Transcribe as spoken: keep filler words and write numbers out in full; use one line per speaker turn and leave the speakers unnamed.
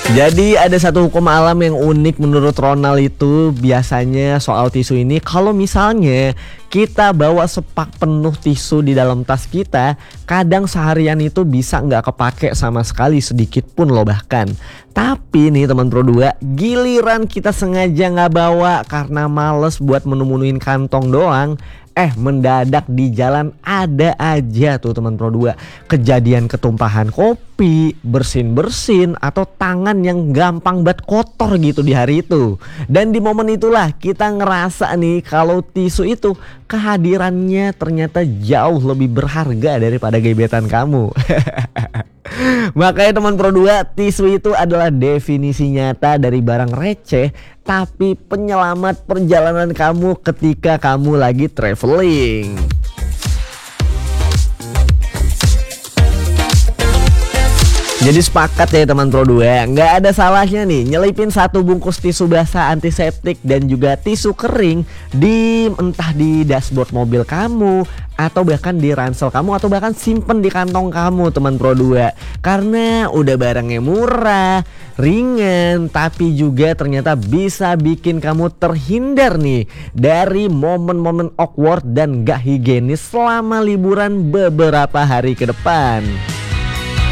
Jadi ada satu hukum alam yang unik menurut Ronald itu biasanya soal tisu ini. Kalau misalnya kita bawa sepak penuh tisu di dalam tas kita, kadang seharian itu bisa nggak kepake sama sekali sedikit pun loh bahkan. Tapi nih teman Pro dua, giliran kita sengaja nggak bawa karena males buat menu-menuin kantong doang, eh mendadak di jalan ada aja tuh teman Pro dua kejadian ketumpahan kopi, bersin-bersin, atau tangan yang gampang banget kotor gitu di hari itu. Dan di momen itulah kita ngerasa nih kalau tisu itu kehadirannya ternyata jauh lebih berharga daripada gebetan kamu. Makanya teman Pro dua, tisu itu adalah definisi nyata dari barang receh tapi penyelamat perjalanan kamu ketika kamu lagi traveling. Jadi sepakat ya teman Pro dua, nggak ada salahnya nih nyelipin satu bungkus tisu basah antiseptik dan juga tisu kering di entah di dashboard mobil kamu atau bahkan di ransel kamu atau bahkan simpen di kantong kamu teman Pro dua. Karena udah barangnya murah, ringan, tapi juga ternyata bisa bikin kamu terhindar nih dari momen-momen awkward dan gak higienis selama liburan beberapa hari ke depan.